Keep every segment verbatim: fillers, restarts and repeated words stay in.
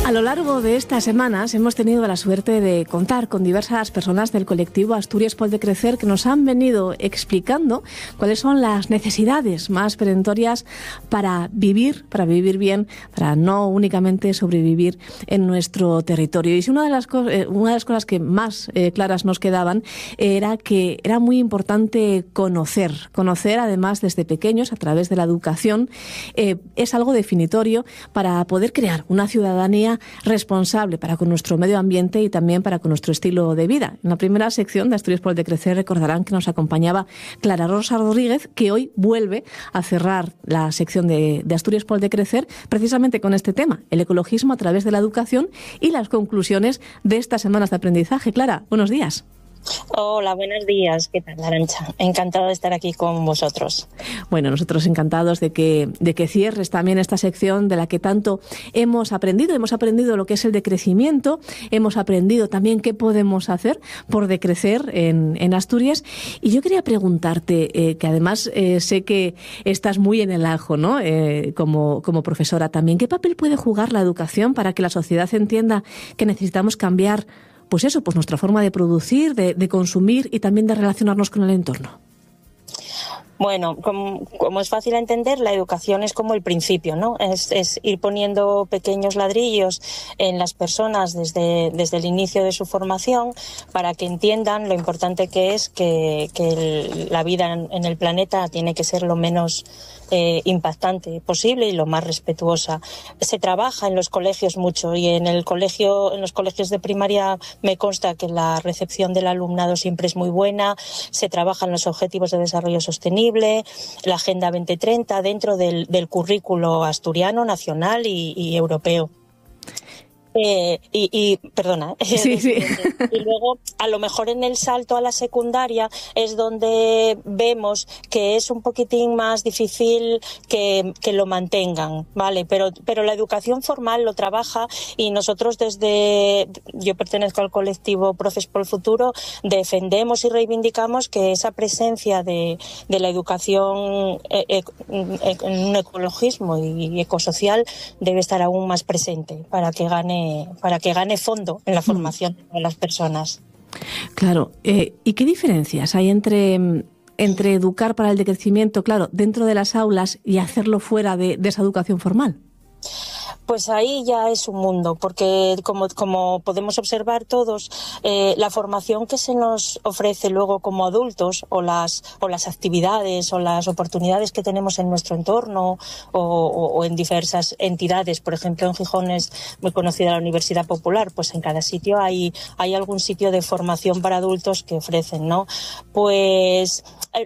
A lo largo de estas semanas hemos tenido la suerte de contar con diversas personas del colectivo Asturias Pol de Crecer que nos han venido explicando cuáles son las necesidades más perentorias para vivir, para vivir bien, para no únicamente sobrevivir en nuestro territorio. Y si una de las, co eh, una de las cosas que más eh, claras nos quedaban era que era muy importante conocer, conocer además desde pequeños a través de la educación, eh, es algo definitorio para poder crear una ciudadanía responsable para con nuestro medio ambiente y también para con nuestro estilo de vida. En la primera sección de Asturias Pol de Crecer recordarán que nos acompañaba Clara Rosa Rodríguez, que hoy vuelve a cerrar la sección de, de Asturias Pol de Crecer precisamente con este tema, el ecologismo a través de la educación y las conclusiones de estas semanas de aprendizaje. Clara, buenos días. Hola, buenos días. ¿Qué tal, Arantxa? Encantado de estar aquí con vosotros. Bueno, nosotros encantados de que, de que cierres también esta sección de la que tanto hemos aprendido. Hemos aprendido lo que es el decrecimiento, hemos aprendido también qué podemos hacer por decrecer en, en Asturias. Y yo quería preguntarte, eh, que además eh, sé que estás muy en el ajo, ¿no? Eh, como, como profesora también, ¿qué papel puede jugar la educación para que la sociedad entienda que necesitamos cambiar pues eso, pues nuestra forma de producir, de, de consumir y también de relacionarnos con el entorno? Bueno, como, como es fácil entender, la educación es como el principio, ¿no? Es, es ir poniendo pequeños ladrillos en las personas desde, desde el inicio de su formación para que entiendan lo importante que es que, que el, la vida en, en el planeta tiene que ser lo menos eh, impactante posible y lo más respetuosa. Se trabaja en los colegios mucho y en el colegio, en los colegios de primaria me consta que la recepción del alumnado siempre es muy buena. Se trabajan los objetivos de desarrollo sostenible, la Agenda veinte treinta dentro del, del currículo asturiano, nacional y, y europeo. Eh, y, y, perdona, sí, sí. Y luego a lo mejor en el salto a la secundaria es donde vemos que es un poquitín más difícil que, que lo mantengan, ¿vale? Pero, pero la educación formal lo trabaja y nosotros desde, yo pertenezco al colectivo Profes por el Futuro, defendemos y reivindicamos que esa presencia de, de la educación e, e, en un ecologismo y ecosocial debe estar aún más presente para que gane para que gane fondo en la formación de las personas. Claro, eh, ¿y qué diferencias hay entre, entre educar para el decrecimiento, claro, dentro de las aulas y hacerlo fuera de, de esa educación formal? Pues ahí ya es un mundo, porque como, como podemos observar todos, eh, la formación que se nos ofrece luego como adultos o las, o las actividades o las oportunidades que tenemos en nuestro entorno o, o, o en diversas entidades, por ejemplo en Gijón es muy conocida la Universidad Popular, pues en cada sitio hay, hay algún sitio de formación para adultos que ofrecen, ¿no? Pues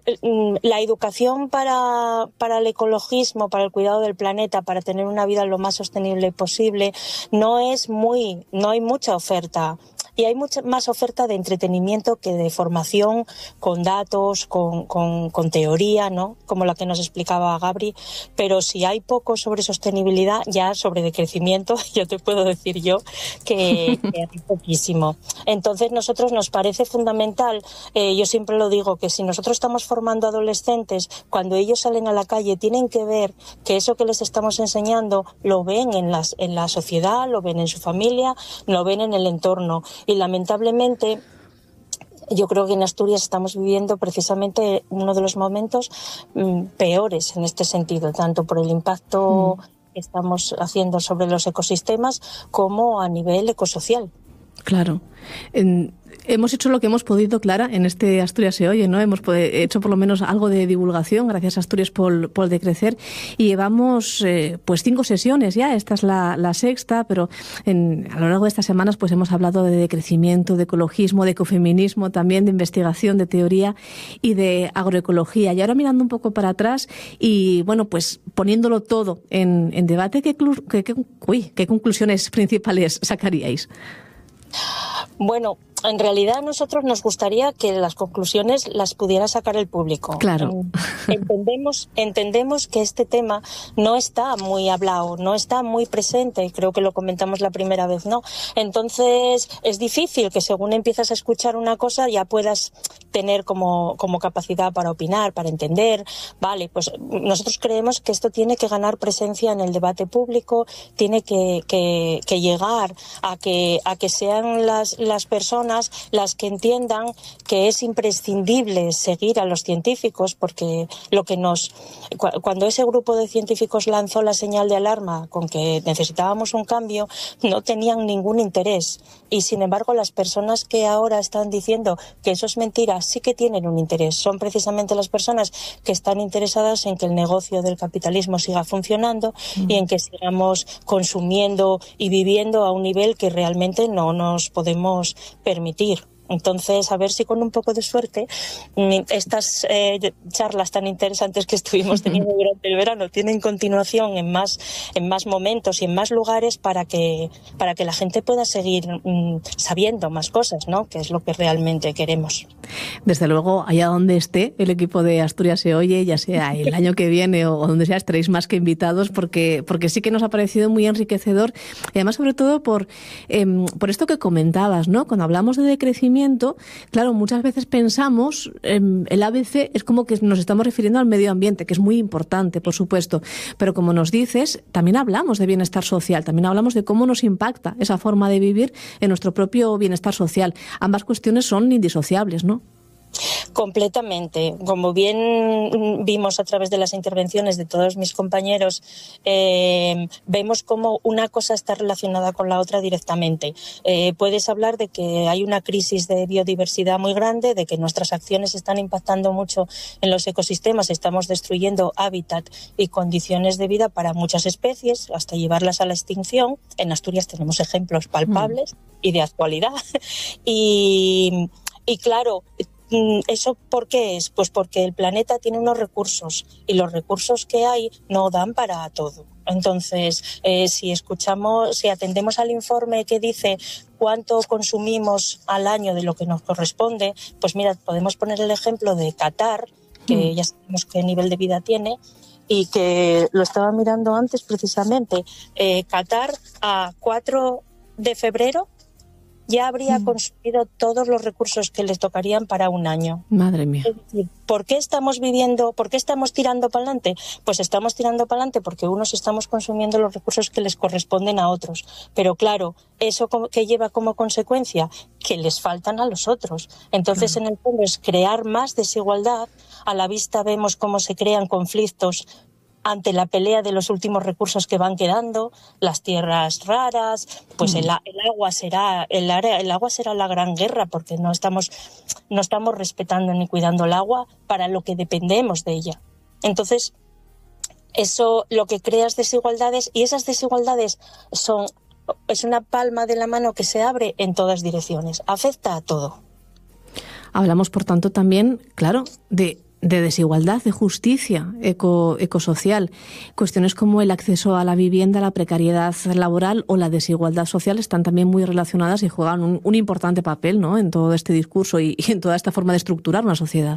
la educación para, para el ecologismo, para el cuidado del planeta, para tener una vida lo más sostenible posible, no es muy, no hay mucha oferta. Y hay mucha más oferta de entretenimiento que de formación con datos, con, con, con teoría, ¿no? Como la que nos explicaba Gabri. Pero si hay poco sobre sostenibilidad, ya sobre decrecimiento, yo te puedo decir yo que, que hay poquísimo. Entonces, nosotros nos parece fundamental, eh, yo siempre lo digo, que si nosotros estamos formando adolescentes, cuando ellos salen a la calle, tienen que ver que eso que les estamos enseñando lo ven en, las, en la sociedad, lo ven en su familia, lo ven en el entorno. Y lamentablemente yo creo que en Asturias estamos viviendo precisamente uno de los momentos mm, peores en este sentido, tanto por el impacto mm. que estamos haciendo sobre los ecosistemas como a nivel ecosocial. Claro. En... Hemos hecho lo que hemos podido, Clara, en este Asturias se oye, ¿no? Hemos hecho por lo menos algo de divulgación gracias a Asturias Pol, Pol de Crecer y llevamos eh, pues cinco sesiones ya, esta es la, la sexta, pero en, a lo largo de estas semanas pues hemos hablado de decrecimiento, de ecologismo, de ecofeminismo, también de investigación, de teoría y de agroecología. Y ahora mirando un poco para atrás y bueno, pues poniéndolo todo en, en debate, ¿qué, qué, qué, uy, ¿qué conclusiones principales sacaríais? Bueno, en realidad a nosotros nos gustaría que las conclusiones las pudiera sacar el público. Claro. Entendemos, entendemos que este tema no está muy hablado, no está muy presente, creo que lo comentamos la primera vez, ¿no? Entonces es difícil que según empiezas a escuchar una cosa ya puedas tener como, como capacidad para opinar, para entender. Vale, pues nosotros creemos que esto tiene que ganar presencia en el debate público, tiene que, que, que llegar a que, a que sean las, las personas las que entiendan que es imprescindible seguir a los científicos, porque lo que nos cuando ese grupo de científicos lanzó la señal de alarma con que necesitábamos un cambio, no tenían ningún interés, y sin embargo las personas que ahora están diciendo que eso es mentira sí que tienen un interés. Son precisamente las personas que están interesadas en que el negocio del capitalismo siga funcionando mm. y en que sigamos consumiendo y viviendo a un nivel que realmente no nos podemos permitir. Entonces, a ver si con un poco de suerte estas eh, charlas tan interesantes que estuvimos teniendo durante el verano tienen continuación en más en más momentos y en más lugares para que para que la gente pueda seguir mm, sabiendo más cosas, ¿no? Que es lo que realmente queremos. Desde luego, allá donde esté el equipo de Asturias se oye, ya sea el año que viene o donde sea, estaréis más que invitados, porque porque sí que nos ha parecido muy enriquecedor, y además sobre todo por eh, por esto que comentabas, ¿no? Cuando hablamos de decrecimiento, claro, muchas veces pensamos, eh, el A B C es como que nos estamos refiriendo al medio ambiente, que es muy importante, por supuesto, pero como nos dices, también hablamos de bienestar social, también hablamos de cómo nos impacta esa forma de vivir en nuestro propio bienestar social. Ambas cuestiones son indisociables, ¿no? Completamente. Como bien vimos a través de las intervenciones de todos mis compañeros, eh, vemos cómo una cosa está relacionada con la otra directamente. Eh, puedes hablar de que hay una crisis de biodiversidad muy grande, de que nuestras acciones están impactando mucho en los ecosistemas, estamos destruyendo hábitat y condiciones de vida para muchas especies, hasta llevarlas a la extinción. En Asturias tenemos ejemplos palpables mm. y de actualidad. y, y claro, ¿eso por qué es? Pues porque el planeta tiene unos recursos y los recursos que hay no dan para todo. Entonces, eh, si escuchamos, si atendemos al informe que dice cuánto consumimos al año de lo que nos corresponde, pues mira, podemos poner el ejemplo de Qatar, que mm. ya sabemos qué nivel de vida tiene, y que lo estaba mirando antes precisamente. Eh, Qatar a cuatro de febrero ya habría mm. consumido todos los recursos que les tocarían para un año. Madre mía. Es decir, ¿por qué estamos viviendo, por qué estamos tirando para adelante? Pues estamos tirando para adelante porque unos estamos consumiendo los recursos que les corresponden a otros. Pero claro, ¿eso que lleva como consecuencia? Que les faltan a los otros. Entonces, claro, en el fondo es crear más desigualdad. A la vista vemos cómo se crean conflictos ante la pelea de los últimos recursos que van quedando, las tierras raras, pues mm. el, el agua será el, área, el agua será la gran guerra, porque no estamos no estamos respetando ni cuidando el agua para lo que dependemos de ella. Entonces, eso lo que crea es desigualdades, y esas desigualdades son es una palma de la mano que se abre en todas direcciones, afecta a todo. Hablamos, por tanto, también, claro, de de desigualdad, de justicia eco, ecosocial. Cuestiones como el acceso a la vivienda, la precariedad laboral o la desigualdad social están también muy relacionadas y juegan un, un importante papel, ¿no?, en todo este discurso y, y en toda esta forma de estructurar una sociedad.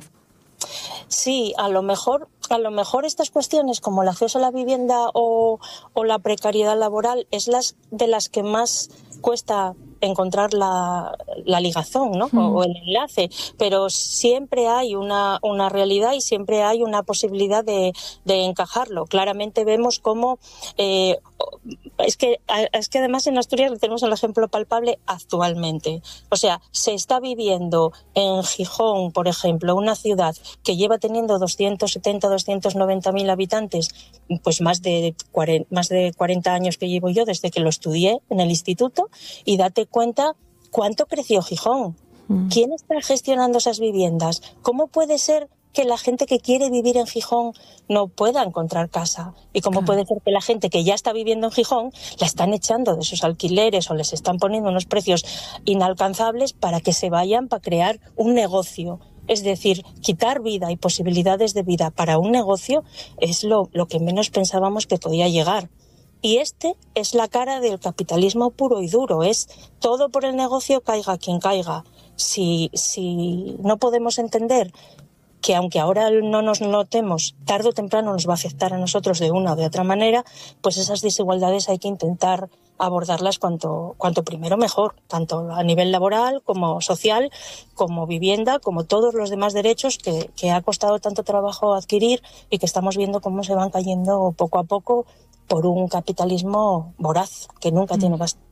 Sí, a lo mejor, a lo mejor estas cuestiones como el acceso a la vivienda o, o la precariedad laboral es las de las que más cuesta encontrar la, la ligazón, ¿no? Mm. o, o el enlace, pero siempre hay una, una realidad y siempre hay una posibilidad de, de encajarlo. Claramente vemos cómo eh, es que es que además en Asturias tenemos el ejemplo palpable actualmente. O sea, se está viviendo en Gijón, por ejemplo, una ciudad que lleva teniendo doscientos setenta, doscientos noventa mil habitantes, pues más de cuarenta, más de cuarenta años que llevo yo desde que lo estudié en el instituto, y date cuenta cuánto creció Gijón. Mm. ¿Quién está gestionando esas viviendas? ¿Cómo puede ser que la gente que quiere vivir en Gijón no pueda encontrar casa? ¿Y cómo claro. puede ser que la gente que ya está viviendo en Gijón la están echando de sus alquileres o les están poniendo unos precios inalcanzables para que se vayan para crear un negocio? Es decir, quitar vida y posibilidades de vida para un negocio es lo, lo que menos pensábamos que podía llegar. Y este es la cara del capitalismo puro y duro, es todo por el negocio, caiga quien caiga. Si, si no podemos entender que aunque ahora no nos notemos, tarde o temprano nos va a afectar a nosotros de una o de otra manera, pues esas desigualdades hay que intentar abordarlas cuanto, cuanto primero mejor, tanto a nivel laboral como social, como vivienda, como todos los demás derechos que, que ha costado tanto trabajo adquirir y que estamos viendo cómo se van cayendo poco a poco por un capitalismo voraz que nunca mm. tiene bastante.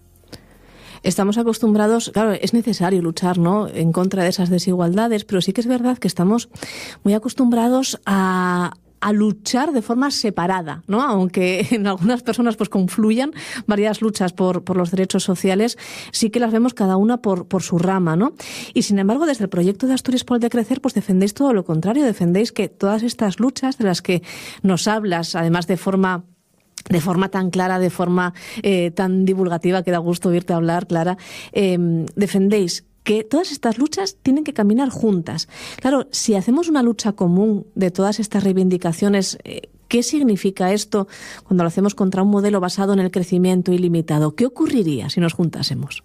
Estamos acostumbrados, claro, es necesario luchar, ¿no?, en contra de esas desigualdades, pero sí que es verdad que estamos muy acostumbrados a, a luchar de forma separada, ¿no? Aunque en algunas personas pues confluyan varias luchas por, por los derechos sociales, sí que las vemos cada una por, por su rama, ¿no? Y sin embargo, desde el proyecto de Asturias por el Decrecer, pues defendéis todo lo contrario, defendéis que todas estas luchas de las que nos hablas, además de forma de forma tan clara, de forma eh, tan divulgativa, que da gusto oírte hablar, Clara, eh, defendéis que todas estas luchas tienen que caminar juntas. Claro, si hacemos una lucha común de todas estas reivindicaciones, eh, ¿qué significa esto cuando lo hacemos contra un modelo basado en el crecimiento ilimitado? ¿Qué ocurriría si nos juntásemos?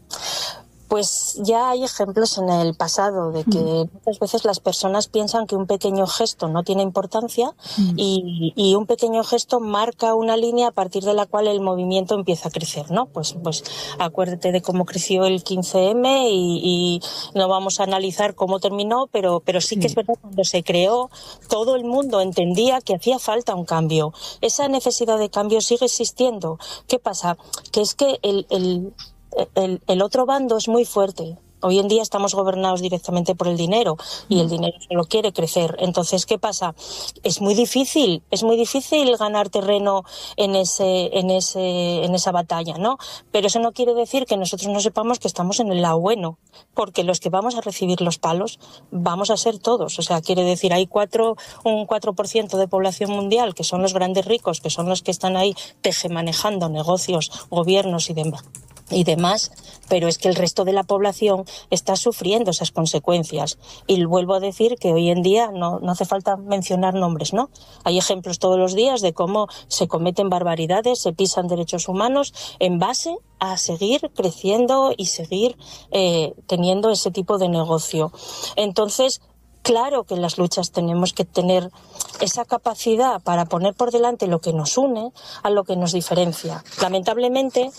Pues ya hay ejemplos en el pasado de que mm. muchas veces las personas piensan que un pequeño gesto no tiene importancia mm. y, y un pequeño gesto marca una línea a partir de la cual el movimiento empieza a crecer, ¿no? Pues, pues acuérdate de cómo creció el quince eme y, y no vamos a analizar cómo terminó, pero, pero sí que es verdad, cuando se creó, todo el mundo entendía que hacía falta un cambio. Esa necesidad de cambio sigue existiendo. ¿Qué pasa? Que es que el... el El, el otro bando es muy fuerte. Hoy en día estamos gobernados directamente por el dinero y el dinero solo quiere crecer. Entonces, ¿qué pasa? Es muy difícil, es muy difícil ganar terreno en ese, en ese, en esa batalla, ¿no? Pero eso no quiere decir que nosotros no sepamos que estamos en el lado bueno, porque los que vamos a recibir los palos vamos a ser todos. O sea, quiere decir, hay cuatro, un cuatro por ciento de población mundial que son los grandes ricos, que son los que están ahí tejemanejando negocios, gobiernos y demás. y demás, pero es que el resto de la población está sufriendo esas consecuencias. Y vuelvo a decir que hoy en día no, no hace falta mencionar nombres, ¿no? Hay ejemplos todos los días de cómo se cometen barbaridades, se pisan derechos humanos en base a seguir creciendo y seguir eh, teniendo ese tipo de negocio. Entonces, claro que en las luchas tenemos que tener esa capacidad para poner por delante lo que nos une a lo que nos diferencia. Lamentablemente,